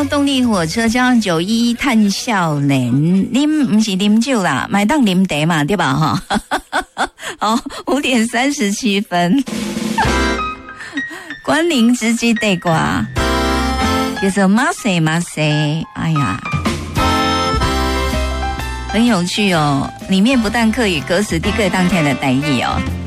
动力火车加上911探少年，啉不是啉酒啦，买当啉茶嘛，对吧？哈，好，5点37分，关灵之基地瓜，叫做马塞马塞，哎呀，很有趣哦。里面不但客语歌词，的确当天的台语哦。